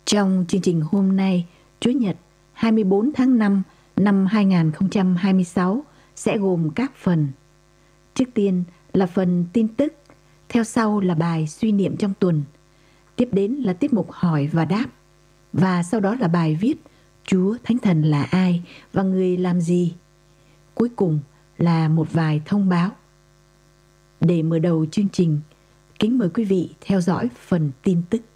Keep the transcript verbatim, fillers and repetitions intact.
Trong chương trình hôm nay, Chủ nhật hai mươi bốn tháng năm năm hai nghìn không trăm hai mươi sáu sẽ gồm các phần. Trước tiên là phần tin tức, theo sau là bài suy niệm trong tuần, tiếp đến là tiết mục hỏi và đáp, và sau đó là bài viết Chúa Thánh Thần là ai và người làm gì. Cuối cùng là một vài thông báo. Để mở đầu chương trình, kính mời quý vị theo dõi phần tin tức.